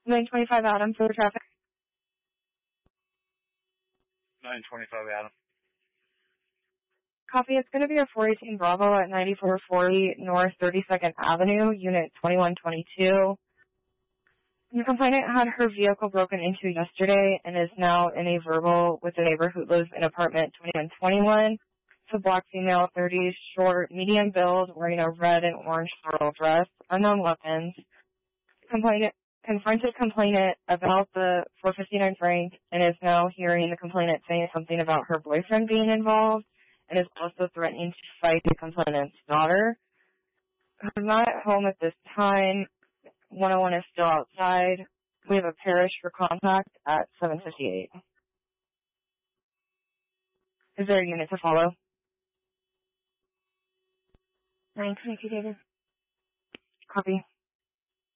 925 Adam for traffic. 925 Adam. Copy. It's going to be a 418 Bravo at 9440 North 32nd Avenue, Unit 2122. The complainant had her vehicle broken into yesterday and is now in a verbal with a neighbor who lives in apartment 2121. It's a black female, 30s, short, medium build, wearing a red and orange floral dress, unknown weapons. Complainant confronted complainant about the 459 Frank and is now hearing the complainant saying something about her boyfriend being involved and is also threatening to fight the complainant's daughter. I'm not at home at this time. 101 is still outside. We have a parish for contact at 758. Is there a unit to follow? 922 David. Copy.